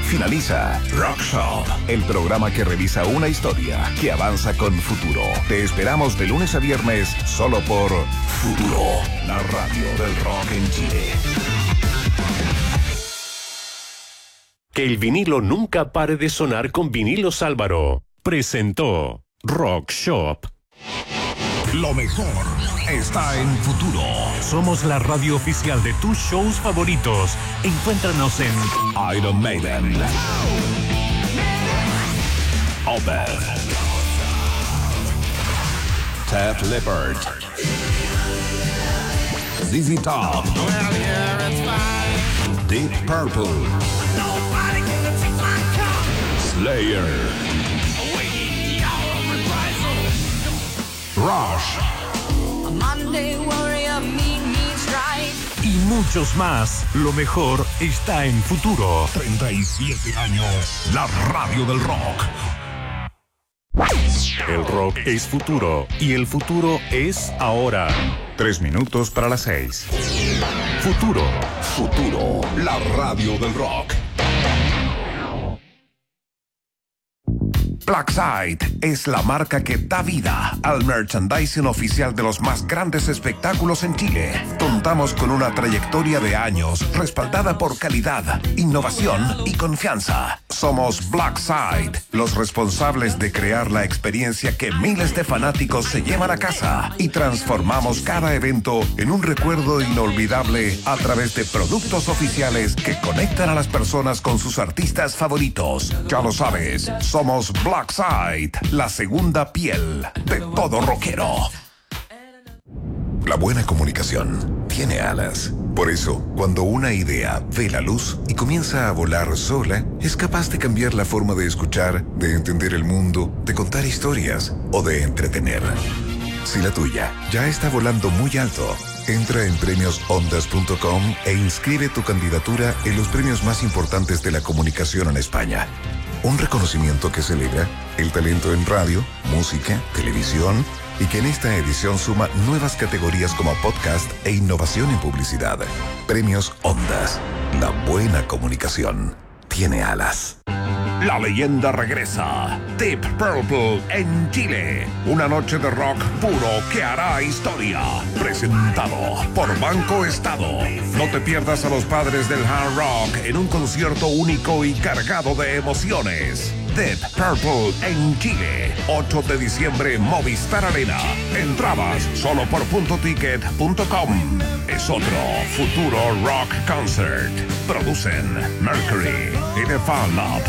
Finaliza Rock Shop, el programa que revisa una historia que avanza con futuro. Te esperamos de lunes a viernes solo por Futuro, la radio del rock en Chile. Que el vinilo nunca pare de sonar con Vinilos Álvaro. Presentó Rock Shop. Lo mejor está en Futuro. Somos la radio oficial de tus shows favoritos. Encuéntranos en Iron Maiden, Opeth, Def Leppard, ZZ Top, Deep Purple, Slayer, Rush y muchos más. Lo mejor está en Futuro. 37 años, la radio del rock. El rock es futuro y el futuro es ahora. 3 minutos para las 6. Futuro. Futuro, la radio del rock. Blackside es la marca que da vida al merchandising oficial de los más grandes espectáculos en Chile. Contamos con una trayectoria de años respaldada por calidad, innovación y confianza. Somos Blackside, los responsables de crear la experiencia que miles de fanáticos se llevan a casa y transformamos cada evento en un recuerdo inolvidable a través de productos oficiales que conectan a las personas con sus artistas favoritos. Ya lo sabes, somos Blackside, la segunda piel de todo rockero. La buena comunicación tiene alas. Por eso, cuando una idea ve la luz y comienza a volar sola, es capaz de cambiar la forma de escuchar, de entender el mundo, de contar historias o de entretener. Si la tuya ya está volando muy alto, entra en premiosondas.com e inscribe tu candidatura en los premios más importantes de la comunicación en España. Un reconocimiento que celebra el talento en radio, música, televisión y que en esta edición suma nuevas categorías como podcast e innovación en publicidad. Premios Ondas. La buena comunicación tiene alas. La leyenda regresa. Deep Purple en Chile. Una noche de rock puro que hará historia. Presentado por Banco Estado. No te pierdas a los padres del hard rock en un concierto único y cargado de emociones. Deep Purple en Chile. 8 de diciembre, Movistar Arena. Entradas solo por puntoticket.com. Es otro Futuro Rock Concert. Producen Mercury y The Fan Lab.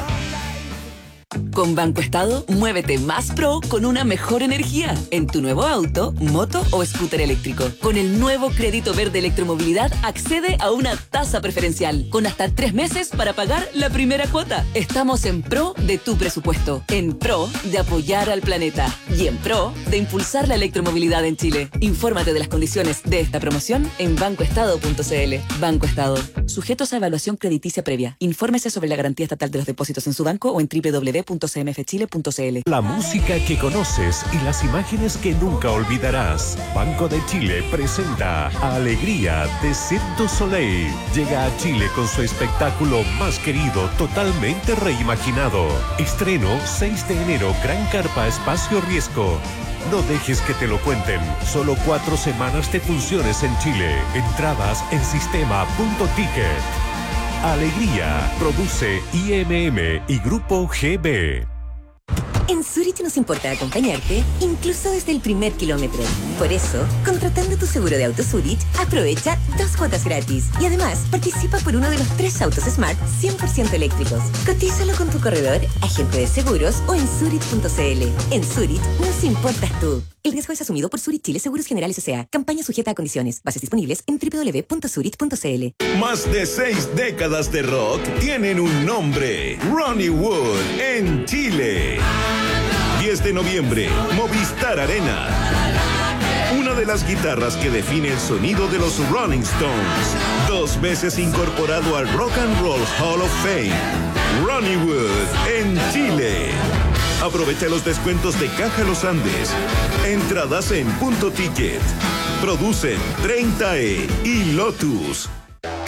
Con Banco Estado, muévete más pro con una mejor energía en tu nuevo auto, moto o scooter eléctrico. Con el nuevo crédito verde electromovilidad, accede a una tasa preferencial con hasta 3 meses para pagar la primera cuota. Estamos en pro de tu presupuesto, en pro de apoyar al planeta y en pro de impulsar la electromovilidad en Chile. Infórmate de las condiciones de esta promoción en bancoestado.cl. Banco Estado. Sujetos a evaluación crediticia previa. Infórmese sobre la garantía estatal de los depósitos en su banco o en www.cmfchile.cl. La música que conoces y las imágenes que nunca olvidarás. Banco de Chile presenta Alegría de Cirque du Soleil. Llega a Chile con su espectáculo más querido, totalmente reimaginado. Estreno 6 de enero, Gran Carpa Espacio Riesgo. No dejes que te lo cuenten. Solo 4 semanas de funciones en Chile. Entradas en sistema.ticket. Alegría. Produce IMM y Grupo GB. En Zurich nos importa acompañarte, incluso desde el primer kilómetro. Por eso, contratando tu seguro de auto Zurich, aprovecha 2 cuotas gratis. Y además, participa por uno de los 3 autos Smart 100% eléctricos. Cotízalo con tu corredor, agente de seguros o en Zurich.cl. En Zurich, nos importas tú. El riesgo es asumido por Zurich Chile Seguros Generales S.A. Campaña sujeta a condiciones. Bases disponibles en www.zurich.cl. Más de 6 décadas de rock tienen un nombre. Ronnie Wood en Chile. 10 de noviembre, Movistar Arena. Una de las guitarras que define el sonido de los Rolling Stones. 2 veces incorporado al Rock and Roll Hall of Fame. Ronnie Wood en Chile. Aprovecha los descuentos de Caja Los Andes. Entradas en Punto Ticket. Producen 30E y Lotus.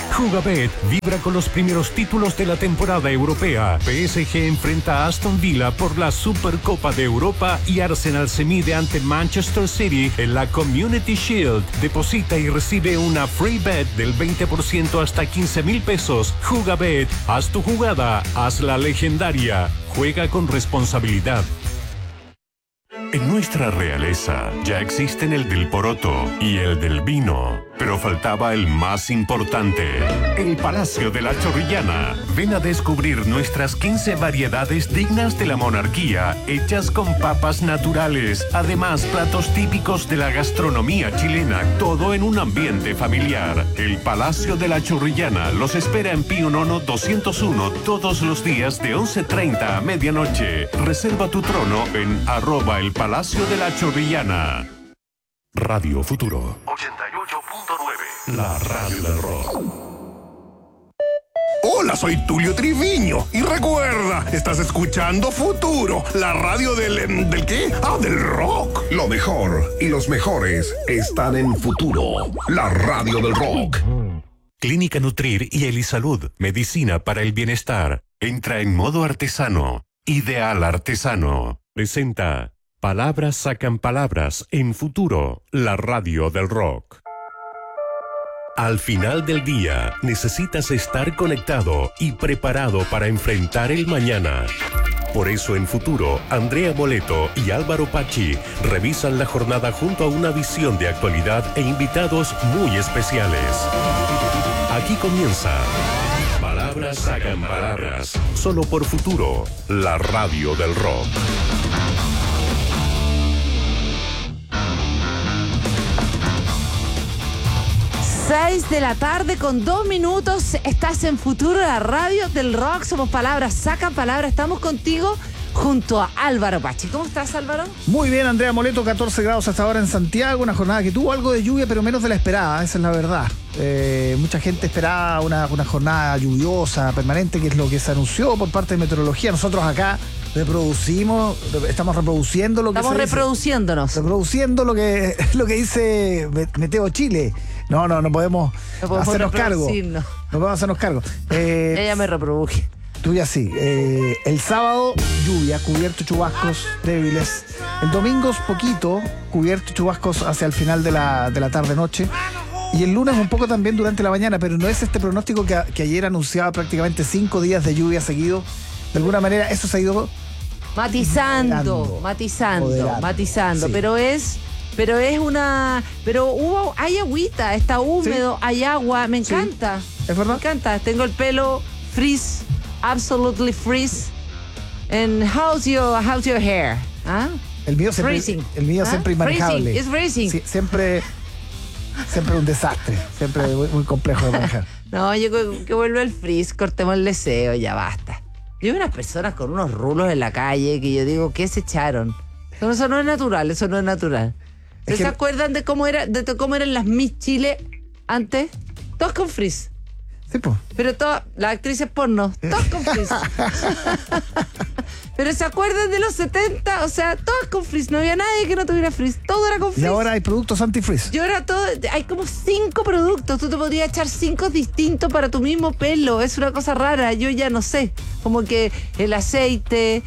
Jugabet vibra con los primeros títulos de la temporada europea. PSG enfrenta a Aston Villa por la Supercopa de Europa y Arsenal se mide ante Manchester City en la Community Shield. Deposita y recibe una free bet del 20% hasta 15,000 pesos. Jugabet, haz tu jugada, hazla legendaria. Juega con responsabilidad. En nuestra realeza ya existen el del poroto y el del vino, pero faltaba el más importante, el Palacio de la Chorrillana. Ven a descubrir nuestras 15 variedades dignas de la monarquía, hechas con papas naturales, además platos típicos de la gastronomía chilena, todo en un ambiente familiar. El Palacio de la Chorrillana los espera en Pío Nono 201 todos los días de 11:30 a medianoche. Reserva tu trono en @el Palacio de la Chorrillana. Radio Futuro 88.9, la radio del rock. Hola, soy Tulio Triviño y recuerda, estás escuchando Futuro, la radio ¿del qué? Del rock. Lo mejor y los mejores están en Futuro, la radio del rock. Clínica Nutrir y Elisalud, medicina para el bienestar. Entra en modo artesano. Ideal Artesano. Presenta Palabras sacan palabras en Futuro, la radio del rock. Al final del día, necesitas estar conectado y preparado para enfrentar el mañana. Por eso en Futuro, Andrea Moleto y Álvaro Pachi revisan la jornada junto a una visión de actualidad e invitados muy especiales. Aquí comienza Palabras sacan palabras, solo por Futuro, la radio del rock. 6 de la tarde con 2 minutos. Estás en Futuro, la radio del rock. Somos Palabras sacan palabras. Estamos contigo junto a Álvaro Pachi. ¿Cómo estás, Álvaro? Muy bien, Andrea Moleto. 14 grados hasta ahora en Santiago. Una jornada que tuvo algo de lluvia, pero menos de la esperada. Esa es la verdad. Mucha gente esperaba una jornada lluviosa, permanente, que es lo que se anunció por parte de Meteorología. Nosotros acá estamos reproduciendo lo que estamos reproduciéndonos. Reproduciendo lo que dice Meteo Chile. No podemos hacernos cargo. No podemos hacernos cargo. Ella me reproduje. Tú ya sí. El sábado, lluvia, cubierto, chubascos débiles. El domingo, poquito, cubierto, chubascos hacia el final de la tarde-noche. Y el lunes un poco también durante la mañana, pero no es este pronóstico que ayer anunciaba prácticamente 5 días de lluvia seguido. De alguna manera eso se ha ido matizando. Sí. Pero hay agüita, está húmedo, sí. Hay agua, me encanta. Sí. ¿Es verdad? Me encanta, tengo el pelo freeze, absolutely freeze. And how's your hair? ¿Ah? El mío siempre, siempre inmanejable. It's freezing. Sí, siempre un desastre, siempre muy complejo de manejar. No, yo que vuelve el freeze, cortemos el deseo, ya basta. Yo veo unas personas con unos rulos en la calle que yo digo, ¿qué se echaron? Eso no es natural. ¿Se acuerdan de cómo eran las Miss Chile antes? Todos con frizz. Sí, pues. Pero todas las actrices porno, todas con frizz. Pero ¿se acuerdan de los 70? O sea, todas con frizz. No había nadie que no tuviera frizz. Todo era con frizz. Y ahora hay productos anti-frizz. Y ahora hay como 5 productos. Tú te podrías echar 5 distintos para tu mismo pelo. Es una cosa rara. Yo ya no sé. Como que el aceite,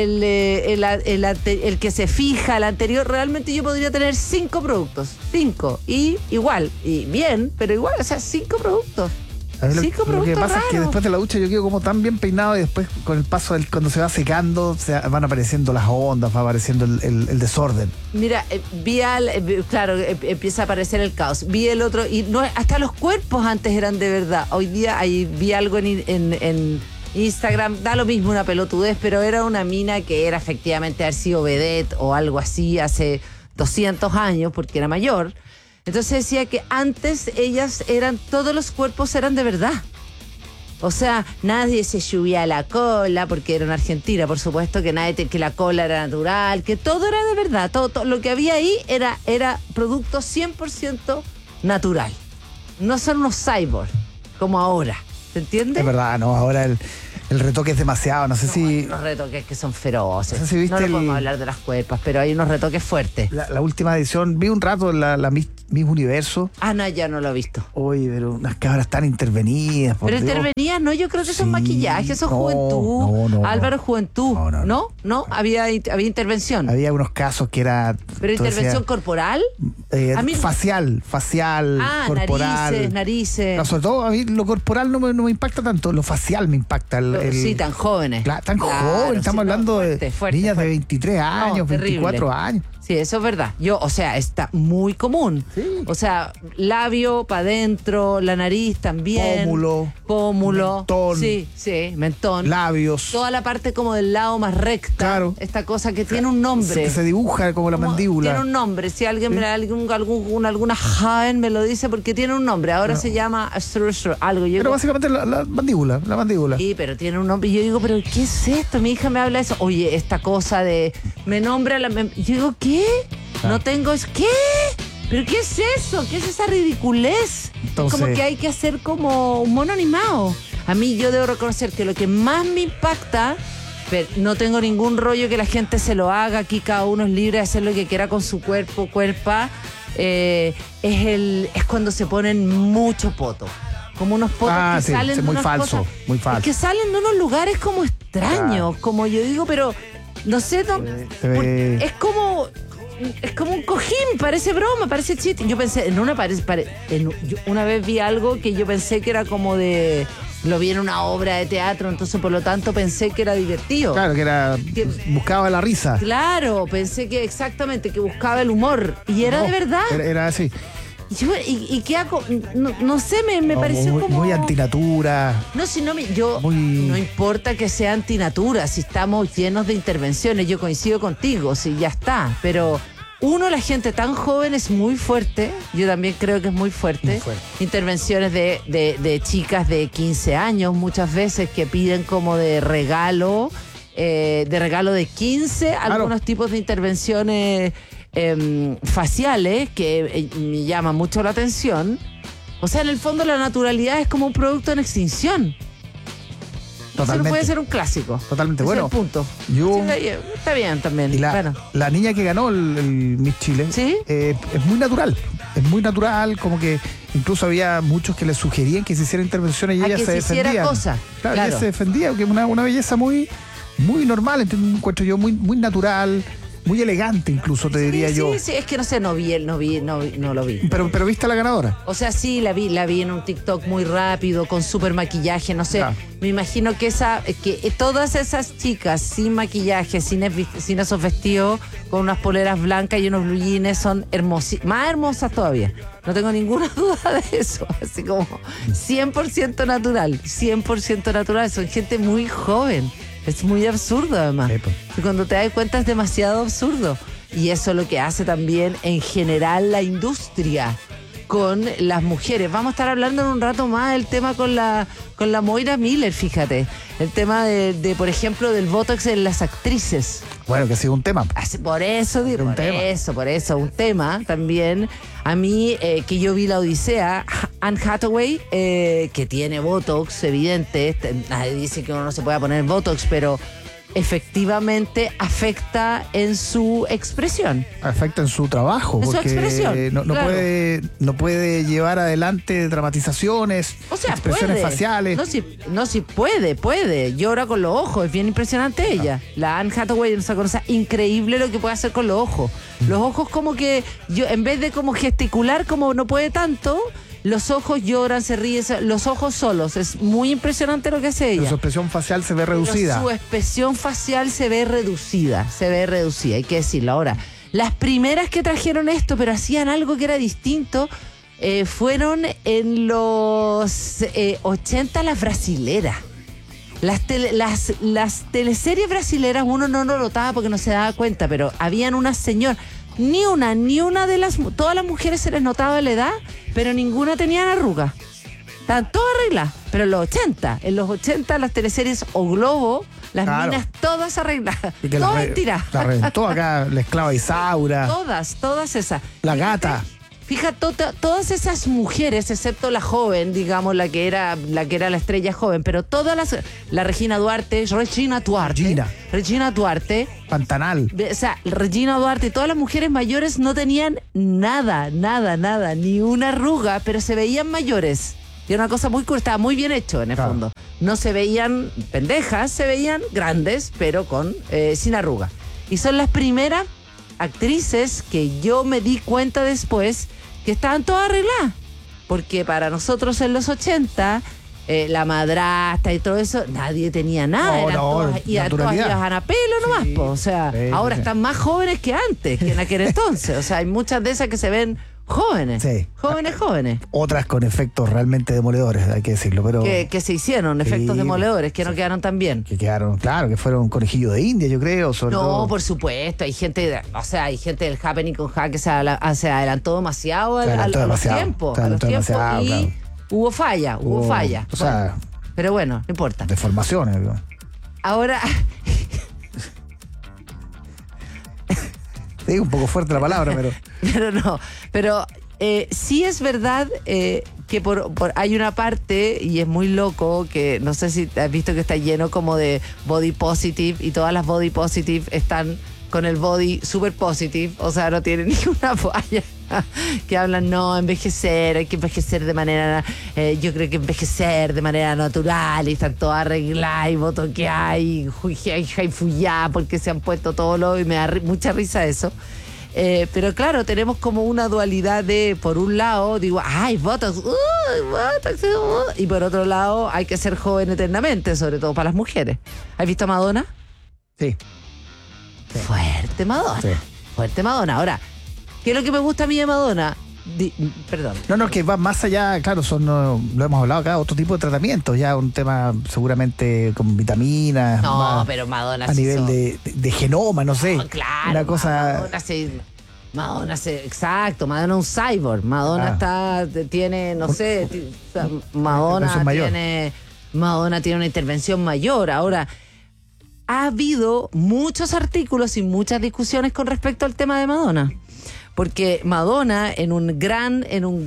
el que se fija, el anterior. Realmente yo podría tener 5 productos. 5. Y igual. Y bien, pero igual. O sea, 5 productos. Lo que pasa es que después de la ducha yo quedo como tan bien peinado y después con el paso cuando se va secando van apareciendo las ondas, va apareciendo el desorden. Mira, empieza a aparecer el caos. Vi el otro y no, hasta los cuerpos antes eran de verdad. Hoy día vi algo en Instagram, da lo mismo una pelotudez, pero era una mina que era efectivamente haber sido vedette o algo así hace 200 años porque era mayor. Entonces decía que antes todos los cuerpos eran de verdad. O sea, nadie se lluvia la cola, porque era una Argentina, por supuesto, que la cola era natural, que todo era de verdad. Todo lo que había ahí era producto 100% natural. No son unos cyborgs, como ahora. ¿Se entiende? Es verdad, no, ahora el retoque es demasiado, no sé si... Hay unos retoques que son feroces. No sé si viste no podemos hablar de las cuerpas, pero hay unos retoques fuertes. La última edición, vi un rato la Miss Miss Universo. Ah, no, ya no lo he visto. Oye, pero unas cabras tan intervenidas. Por Pero Dios. intervenías, no, yo creo que son Sí, maquillajes, eso es no, juventud. no, Álvaro, juventud. No. ¿No? Había intervención. Había unos casos que era... ¿Pero tú intervención decías, corporal? A mí- facial, corporal. Narices. No, sobre todo a mí lo corporal no me impacta tanto, lo facial me impacta. Sí, tan jóvenes. Tan jóvenes, estamos hablando de niñas de 23 años, 24 años. Sí, eso es verdad. O sea, está muy común. Sí. O sea, labio para adentro, la nariz también. Pómulo. Mentón. Sí, mentón. Labios. Toda la parte como del lado más recta. Claro. Esta cosa que tiene un nombre. Se dibuja como la mandíbula. Tiene un nombre. Si alguien, alguna joven me lo dice porque tiene un nombre. Ahora se llama algo. Pero básicamente la mandíbula. Sí, pero tiene un nombre. Y yo digo, ¿pero qué es esto? Mi hija me habla de eso. Oye, esta cosa de... Me nombra la... Yo digo, ¿qué? No tengo... ¿Qué? ¿Pero qué es eso? ¿Qué es esa ridiculez? Entonces, como que hay que hacer como un mono animado. A mí yo debo reconocer que lo que más me impacta... Pero no tengo ningún rollo que la gente se lo haga. Aquí cada uno es libre de hacer lo que quiera con su cuerpa. Es cuando se ponen mucho poto. Como unos potos que sí, salen de muy unas falso, cosas, muy falso. que salen de unos lugares como extraños. Como yo digo, pero no sé, es como un cojín, parece broma, parece chiste. Yo pensé, una vez vi algo que yo pensé que era como de... Lo vi en una obra de teatro, entonces por lo tanto pensé que era divertido. Claro, buscaba la risa. Claro, pensé que exactamente, que buscaba el humor. Y era de verdad. Era así. ¿Y qué hago? No sé, me pareció como... Muy antinatura. No, no importa que sea antinatura, si estamos llenos de intervenciones, yo coincido contigo, si ya está, pero... la gente tan joven es muy fuerte, yo también creo que es muy fuerte. Intervenciones de chicas de 15 años, muchas veces que piden como de regalo de 15, algunos tipos de intervenciones faciales que me llaman mucho la atención. O sea, en el fondo la naturalidad es como un producto en extinción. Totalmente. Eso puede ser un clásico. Totalmente. Ese Bueno, es el punto. Está bien también. Y la niña que ganó el Miss Chile, ¿sí? Es muy natural. Es muy natural, como que incluso había muchos que le sugerían que se hiciera intervenciones y ella se defendía. Claro, ella se defendía, que es una belleza muy, muy normal, encuentro yo, muy, muy natural. Muy elegante incluso, te diría yo. Sí, es que no sé, no lo vi. Pero ¿viste a la ganadora? O sea, sí, la vi en un TikTok muy rápido, con súper maquillaje, no sé. Claro. Me imagino que todas esas chicas sin maquillaje, sin esos vestidos, con unas poleras blancas y unos blue jeans, son más hermosas todavía. No tengo ninguna duda de eso. Así como 100% natural. 100% natural. Son gente muy joven. Es muy absurdo, además. Y cuando te das cuenta es demasiado absurdo. Y eso es lo que hace también en general la industria con las mujeres. Vamos a estar hablando en un rato más del tema con la Moira Miller, fíjate. El tema por ejemplo, del Botox en las actrices. Bueno, que ha sido un tema. Por eso, un tema también. A mí, que yo vi La Odisea, Anne Hathaway, que tiene Botox, evidente. Nadie dice que uno no se pueda poner Botox, pero efectivamente afecta en su expresión. Afecta en su trabajo. En porque su expresión. No puede llevar adelante dramatizaciones, expresiones faciales. Sí puede. Llora con los ojos, es bien impresionante ella. La Anne Hathaway es una cosa increíble lo que puede hacer con los ojos. Los ojos como que, en vez de como gesticular como no puede tanto, los ojos lloran, se ríen, los ojos solos. Es muy impresionante lo que hace ella. Pero su expresión facial se ve reducida. Su expresión facial se ve reducida, hay que decirlo. Ahora, las primeras que trajeron esto, pero hacían algo que era distinto, fueron en los 80 las brasileras. Las teleseries brasileras uno no lo notaba porque no se daba cuenta, pero habían unas señoras, ni una de todas las mujeres se les notaba la edad, pero ninguna tenía arrugas. Estaban todas arregladas, pero en los 80 las teleseries o Globo, las minas todas arregladas, todas tiradas. La reventó acá la esclava Isaura. Todas esas. La gata. Fíjate, todas esas mujeres, excepto la joven, digamos, la que era la estrella joven, pero todas la Regina Duarte, Pantanal. o sea, Regina Duarte y todas las mujeres mayores no tenían nada, ni una arruga, pero se veían mayores. Y era una cosa muy estaba muy bien hecho en el fondo. No se veían pendejas, se veían grandes, pero sin arruga. Y son las primeras actrices que yo me di cuenta después que estaban todas arregladas. Porque para nosotros en los 80, la madrastra y todo eso, nadie tenía nada. Eran todas iban a pelo nomás. Sí, o sea, ahora están más jóvenes que antes, que en aquel entonces. O sea, hay muchas de esas que se ven jóvenes. Sí. Jóvenes. Otras con efectos realmente demoledores, hay que decirlo. Pero que se hicieron efectos demoledores, que no quedaron tan bien. Que quedaron, claro, que fueron conejillos de India, yo creo. Sobre todo. Por supuesto. Hay gente del Happening con Hack que se adelantó demasiado a los tiempos. Y hubo falla. O sea, pero bueno, no importa. Deformaciones. ¿No? Ahora... Sí, un poco fuerte la palabra, pero... Pero sí es verdad que hay una parte, y es muy loco, que no sé si has visto que está lleno como de body positive, y todas las body positive están con el body super positive, o sea, no tienen ninguna falla. Que hablan, no, envejecer, hay que envejecer de manera, yo creo que envejecer de manera natural, y están todas arregladas y botoqueadas y fuyadas porque se han puesto todo lo, y me da mucha risa eso. Pero claro, tenemos como una dualidad de, por un lado, digo, ay, Botox, y por otro lado, hay que ser joven eternamente, sobre todo para las mujeres. ¿Has visto a Madonna? Sí. Fuerte Madonna. Ahora, ¿qué es lo que me gusta a mí de Madonna? Perdón. No, que va más allá, claro, lo hemos hablado acá, otro tipo de tratamientos, ya un tema seguramente con vitaminas. No, pero Madonna a nivel de genoma, no sé. Claro, una cosa... Madonna es un cyborg. Madonna tiene, no sé, Madonna tiene una intervención mayor. Ahora, ha habido muchos artículos y muchas discusiones con respecto al tema de Madonna. Porque Madonna, en un gran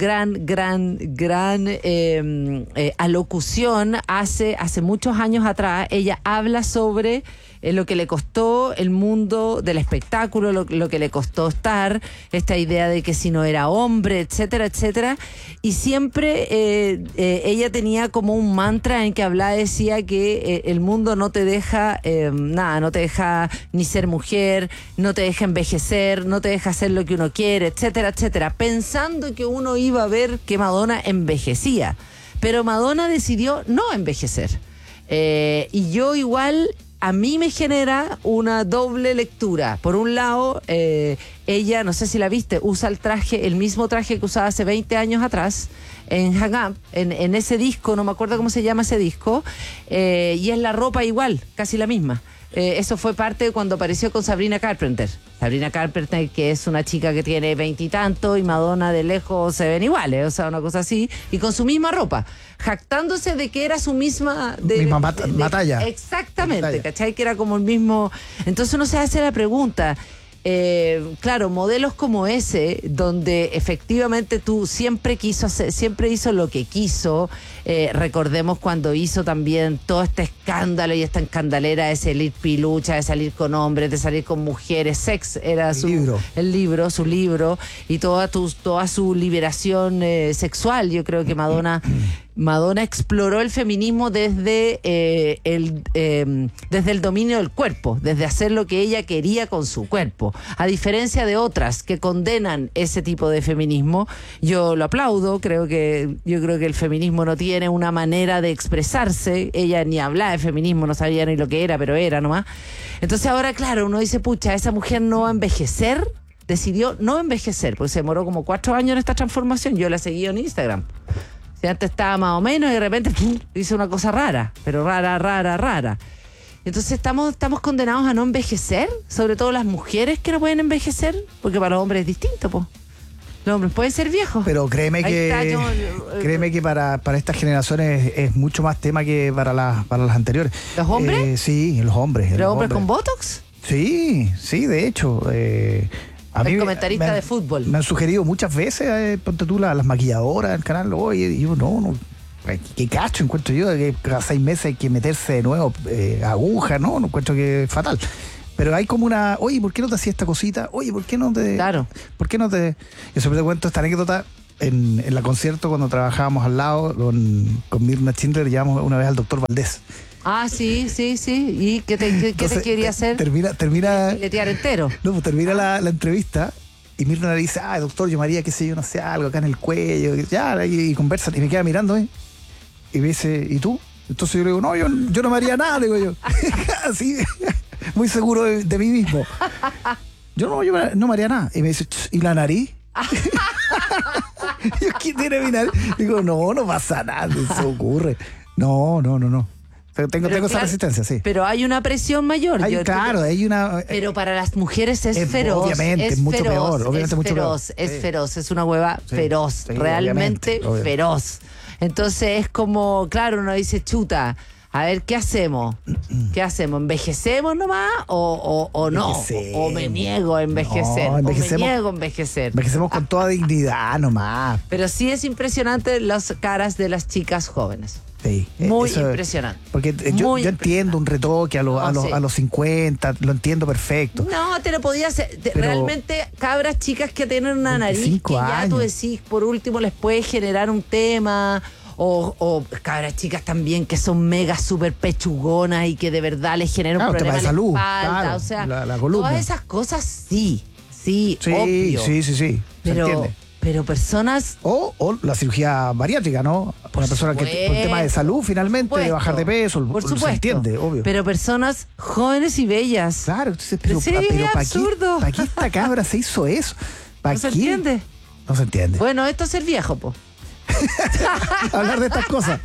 alocución hace muchos años atrás, ella habla sobre lo que le costó el mundo del espectáculo, lo que le costó estar, esta idea de que si no era hombre, etcétera, etcétera. Y siempre ella tenía como un mantra en que hablaba, decía que el mundo no te deja no te deja ni ser mujer, no te deja envejecer, no te deja hacer lo que uno quiere, etcétera, etcétera, pensando que uno iba a ver que Madonna envejecía. Pero Madonna decidió no envejecer. Y yo igual... A mí me genera una doble lectura. Por un lado, ella, no sé si la viste, usa el mismo traje que usaba hace 20 años atrás en Hang Up, en ese disco, no me acuerdo cómo se llama ese disco, y es la ropa igual, casi la misma. Eso fue parte de cuando apareció con Sabrina Carpenter. Sabrina Carpenter, que es una chica que tiene 20 y tanto, y Madonna de lejos se ven iguales, o sea, una cosa así, y con su misma ropa, jactándose de que era su misma batalla. Exactamente, batalla. ¿Cachai? Que era como el mismo. Entonces uno se hace la pregunta. Claro, modelos como ese, donde efectivamente tú siempre hizo lo que quiso. Recordemos cuando hizo también todo este escándalo y esta escandalera de salir pilucha, de salir con hombres, de salir con mujeres. Sex era su libro, y toda su liberación sexual. Yo creo que Madonna exploró el feminismo desde el dominio del cuerpo, desde hacer lo que ella quería con su cuerpo. A diferencia de otras que condenan ese tipo de feminismo, yo lo aplaudo. Yo creo que el feminismo no tiene una manera de expresarse. Ella ni hablaba de feminismo, no sabía ni lo que era, pero era nomás. Entonces ahora, claro, uno dice, pucha, esa mujer no va a envejecer. Decidió no envejecer, porque se demoró como 4 años en esta transformación. Yo la seguí en Instagram. Si antes estaba más o menos y de repente hizo una cosa rara, pero rara. Entonces estamos condenados a no envejecer, sobre todo las mujeres que no pueden envejecer, porque para los hombres es distinto, pues. Los hombres pueden ser viejos. Pero créeme que para estas generaciones es mucho más tema que para las anteriores. ¿Los hombres? Sí, los hombres. ¿Los hombres con Botox? Sí, de hecho. A mí el comentarista de fútbol. Me han sugerido muchas veces, ponte tú, las maquilladoras del canal, oye, y yo no, qué cacho encuentro yo, que cada 6 meses hay que meterse de nuevo aguja, no encuentro que es fatal. Pero hay como una, oye, ¿por qué no te hacías esta cosita? Oye, ¿por qué no te...? Claro. ¿Por qué no te...? Yo siempre te cuento esta anécdota. En la concierto, cuando trabajábamos al lado con Mirna Schindler, llevamos una vez al doctor Valdés. Ah, sí. ¿Y qué te quería hacer? Termina... Letear entero. No, pues termina la entrevista y Mirna le dice, doctor, yo me haría, qué sé yo, no sé, algo acá en el cuello. Y conversan y me queda mirando, y me dice, ¿y tú? Entonces yo le digo, no, yo no me haría nada, le digo yo. Así, muy seguro de mí mismo. Yo no me haría nada. Y me dice, ¿y la nariz? Yo, ¿quién tiene mi nariz? Digo, no pasa nada, eso ocurre. No. Tengo esa resistencia, sí. Pero hay una presión mayor. Hay una... Pero para las mujeres es feroz. Obviamente, es mucho peor. Obviamente es mucho feroz, peor. Es feroz, es una hueva feroz, realmente obviamente. Feroz. Entonces es como, claro, uno dice, chuta, a ver, ¿qué hacemos? ¿Qué hacemos? ¿Envejecemos nomás o no? ¿O me niego a envejecer? No, ¿O me niego a envejecer? Envejecemos con toda dignidad nomás. Pero sí es impresionante las caras de las chicas jóvenes. Sí, muy impresionante. Porque yo entiendo un retoque a los 50, lo entiendo perfecto. No, te lo podía hacer. Realmente, cabras chicas que tienen una nariz que ya tú decís, por último, les puede generar un tema. O cabras chicas también que son mega súper pechugonas y que de verdad les genera un problema de salud, en la espalda. claro, O sea, la columna. Todas esas cosas sí, obvio. Sí. Pero personas... O la cirugía bariátrica, ¿no? Una persona que por tema de salud, finalmente, de bajar de peso, por supuesto. Se entiende, obvio. Pero personas jóvenes y bellas. Claro, entonces, pero absurdo. ¿para qué esta cabra se hizo eso? ¿No se entiende? No se entiende. Bueno, esto es ser viejo, po. Hablar de estas cosas.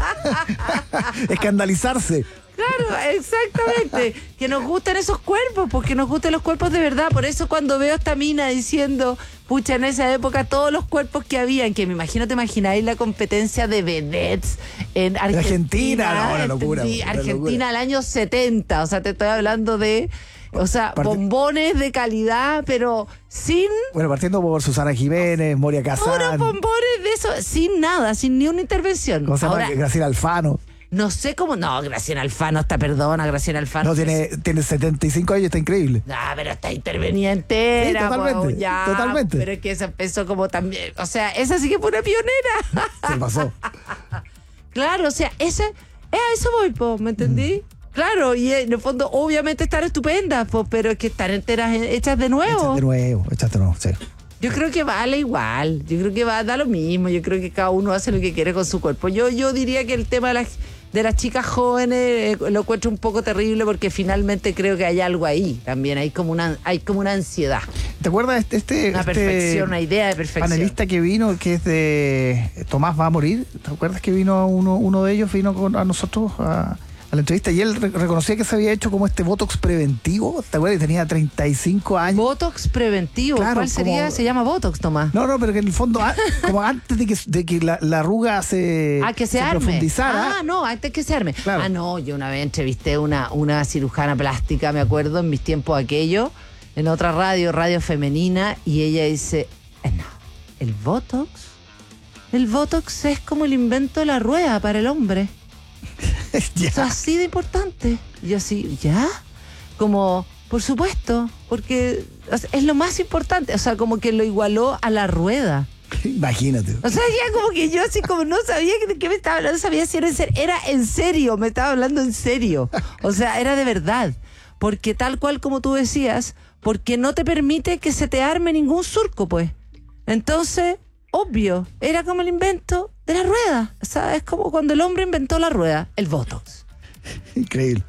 Escandalizarse. Claro, exactamente. Que nos gusten esos cuerpos, porque nos gustan los cuerpos de verdad. Por eso cuando veo a esta mina diciendo, pucha, en esa época todos los cuerpos que habían, que me imagino, te imagináis la competencia de vedettes en Argentina. No, una locura. Sí, Argentina al año 70. O sea, te estoy hablando de... O sea, bombones de calidad, pero sin... Bueno, partiendo por Susana Jiménez, Moria Kazan. Puros bombones de eso, sin nada, sin ni una intervención. ¿Cómo se llama? Ahora, Graciela Alfano. No sé cómo... No, Graciela Alfano está, perdona, Graciela Alfano. No, tiene 75 años, está increíble. Ah, pero está intervenida entera. Sí, totalmente, ya, totalmente. Pero es que esa empezó como también... O sea, esa sí que fue una pionera. Se pasó. Claro, o sea, a eso voy, po, ¿me entendí? Claro, y en el fondo, obviamente están estupendas, pero es que están enteras, hechas de nuevo. Hechas de nuevo, sí. Yo creo que vale igual, yo creo que da lo mismo, yo creo que cada uno hace lo que quiere con su cuerpo. Yo diría que el tema de las chicas jóvenes lo encuentro un poco terrible porque finalmente creo que hay algo ahí también, hay como una ansiedad. ¿Te acuerdas una perfección, una idea de perfección? Panelista que vino, que es de Tomás va a morir? ¿Te acuerdas que vino uno de ellos, vino a nosotros a la entrevista y él reconocía que se había hecho como este botox preventivo? ¿Te acuerdas? Tenía 35 años. ¿Botox preventivo? Claro, ¿Cuál sería? Se llama botox, Tomás. No, pero que en el fondo, como antes de que la arruga se profundizara. Antes que se arme. Claro. Yo una vez entrevisté una cirujana plástica, me acuerdo, en mis tiempos aquello, en otra radio femenina, y ella dice, no, el botox es como el invento de la rueda para el hombre. Ya. Eso es así de importante. Y yo así, ¿ya? Como, por supuesto, porque es lo más importante. O sea, como que lo igualó a la rueda. Imagínate. O sea, ya como que yo así como no sabía de qué me estaba hablando, no sabía si era en serio. Era en serio, me estaba hablando en serio. O sea, era de verdad. Porque tal cual como tú decías, porque no te permite que se te arme ningún surco, pues. Entonces, obvio, era como el invento de la rueda. O sea, es como cuando el hombre inventó la rueda, el botox. Increíble.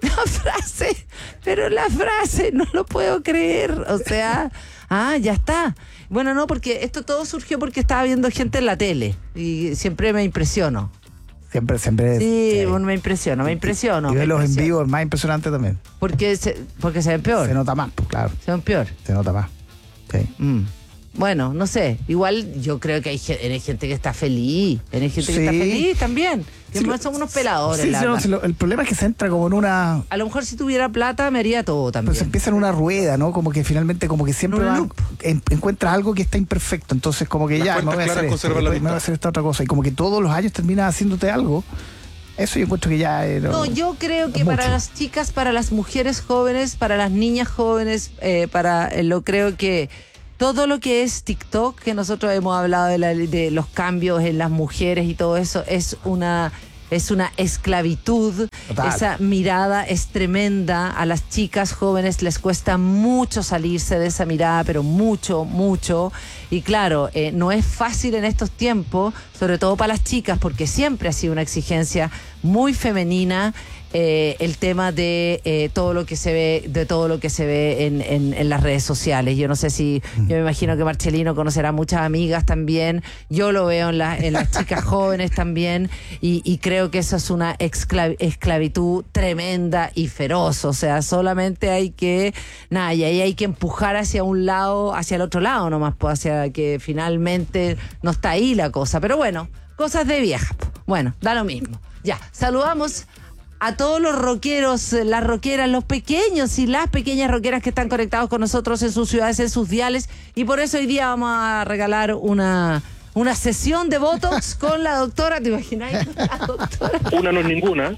La frase, no lo puedo creer. O sea, ya está. Bueno, no, porque esto todo surgió porque estaba viendo gente en la tele y siempre me impresiono. Siempre. Sí, me impresiono. Y verlos en vivo es más impresionante también. Porque se ven peor. Se nota más, pues claro. Se ven peor. Se nota más. Sí. bueno, no sé. Igual yo creo que hay gente que está feliz. Hay gente que está feliz también. Que no son unos peladores. El problema es que se entra como en una... A lo mejor si tuviera plata me haría todo también. Pues empieza en una rueda, ¿no? Como que finalmente, como que siempre encuentras algo que está imperfecto. Entonces como que me voy a hacer esta otra cosa. Y como que todos los años terminas haciéndote algo. Eso yo encuentro que ya... No, yo creo que para las chicas, para las mujeres jóvenes, para las niñas jóvenes, creo que todo lo que es TikTok, que nosotros hemos hablado de los cambios en las mujeres y todo eso, es una esclavitud. Total. Esa mirada es tremenda. A las chicas jóvenes les cuesta mucho salirse de esa mirada, pero mucho, mucho. Y claro, no es fácil en estos tiempos, sobre todo para las chicas, porque siempre ha sido una exigencia muy femenina. El tema de todo lo que se ve en las redes sociales. Yo no sé si, yo me imagino que Marcelino conocerá muchas amigas también. Yo lo veo en las chicas jóvenes también, y creo que eso es una esclavitud tremenda y feroz. O sea, solamente hay que y ahí hay que empujar hacia un lado, hacia el otro lado nomás, pues, hacia que finalmente no está ahí la cosa. Pero bueno, cosas de vieja. Bueno, da lo mismo. Ya, saludamos a todos los rockeros, las rockeras, los pequeños y las pequeñas rockeras que están conectados con nosotros en sus ciudades, en sus diales, y por eso hoy día vamos a regalar una sesión de Botox con la doctora. ¿Te imaginas? La doctora. Una no es ninguna.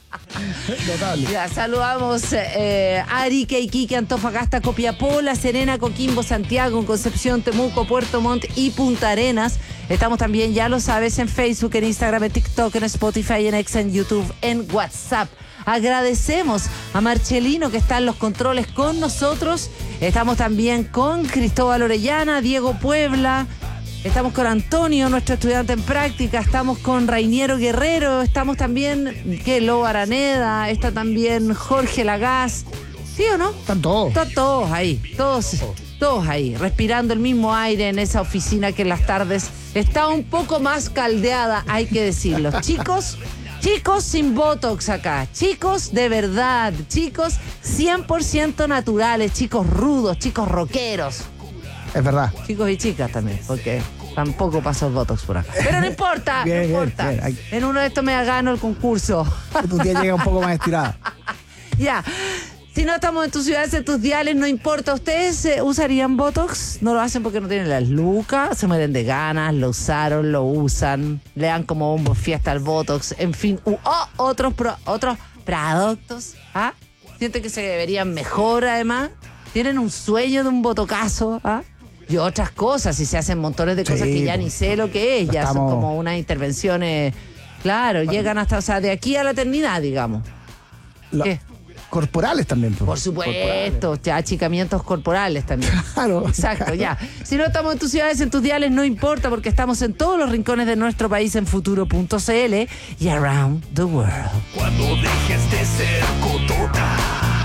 Notable. Ya, saludamos a Arica, Iquique, Antofagasta, Copiapó, La Serena, Coquimbo, Santiago, Concepción, Temuco, Puerto Montt y Punta Arenas. Estamos también, ya lo sabes, en Facebook, en Instagram, en TikTok, en Spotify, en X, en YouTube, en WhatsApp. Agradecemos a Marcelino, que está en los controles con nosotros. Estamos también con Cristóbal Orellana, Diego Puebla. Estamos con nuestro estudiante en práctica. Estamos con Rainiero Guerrero. Estamos también, Lobo Araneda. Está también Jorge Lagás. ¿Sí o no? Están todos. Están todos ahí. Todos ahí, respirando el mismo aire en esa oficina que en las tardes está un poco más caldeada, hay que decirlo. Chicos sin Botox acá. Chicos de verdad. Chicos 100% naturales. Chicos rudos. Chicos rockeros. Es verdad. Chicos y chicas también, porque tampoco pasó el Botox por acá. Pero no importa, bien, no importa. Bien. En uno de estos me gano el concurso. Tu tía llega un poco más estirada. Ya. Si no estamos en tus ciudades, en tus diales, no importa. ¿Ustedes usarían Botox? No lo hacen porque no tienen las lucas, se mueren de ganas, lo usaron, lo usan, le dan como bombo fiesta al Botox, en fin, otros productos. ¿Ah? Sienten que se verían mejor, además. Tienen un sueño de un botocazo, ¿ah? Y otras cosas, y se hacen montones de cosas que ya ni sé lo que es, ya son como unas intervenciones, claro, llegan hasta, o sea, de aquí a la eternidad, digamos. ¿Qué? Corporales también. Por supuesto, ya achicamientos corporales también. Claro. Exacto, ya. Si no estamos en tus ciudades, en tus diales, no importa, porque estamos en todos los rincones de nuestro país en futuro.cl y around the world. Cuando dejes de ser cotota,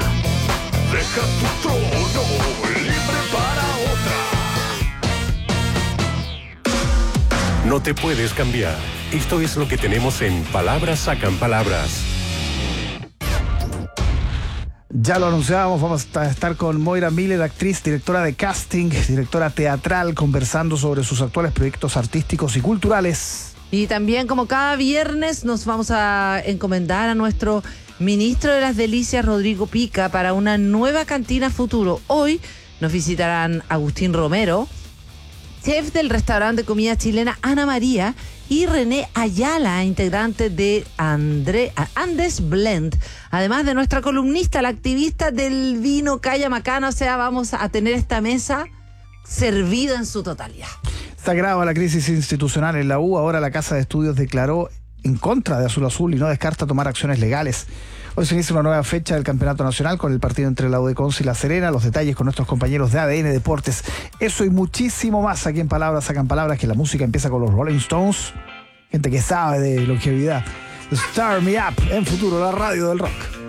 deja tu trono libre para otra. No te puedes cambiar. Esto es lo que tenemos en Palabras Sacan Palabras. Ya lo anunciábamos, vamos a estar con Moira Miller, actriz, directora de casting, directora teatral, conversando sobre sus actuales proyectos artísticos y culturales. Y también, como cada viernes, nos vamos a encomendar a nuestro ministro de las Delicias, Rodrigo Pica, para una nueva cantina futuro. Hoy nos visitarán Agustín Romero, chef del restaurante de comida chilena Ana María, y René Ayala, integrante de Andes Blend, además de nuestra columnista, la activista del vino Calla Macana. O sea, vamos a tener esta mesa servida en su totalidad. Se agrava la crisis institucional en la U. Ahora la Casa de Estudios declaró en contra de Azul Azul y no descarta tomar acciones legales. Hoy se inicia una nueva fecha del Campeonato Nacional con el partido entre la U de Conce y La Serena. Los detalles con nuestros compañeros de ADN Deportes. Eso y muchísimo más aquí en Palabras Sacan Palabras, que la música empieza con los Rolling Stones. Gente que sabe de longevidad. Start Me Up en Futuro, la radio del rock.